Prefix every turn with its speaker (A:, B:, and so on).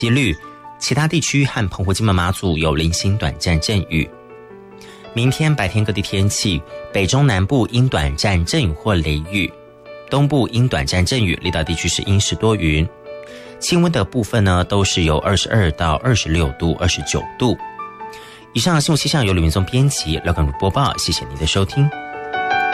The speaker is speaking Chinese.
A: 几率，其他地区和澎湖金门马祖有零星短暂阵雨。明天白天各地天气，北中南部因短暂阵雨或雷雨，东部因短暂阵雨，离岛地区是阴时多云。气温的部分呢，都是由22到26度、29度。以上新闻气象由吕明宗编辑，廖港如播报，谢谢您的收听。